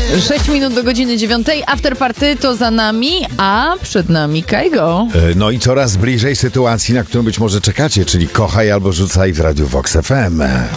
6 minut do godziny 9. Afterparty to za nami, a przed nami Kajgo. No i coraz bliżej sytuacji, na którą być może czekacie, czyli kochaj albo rzucaj w Radiu Vox FM.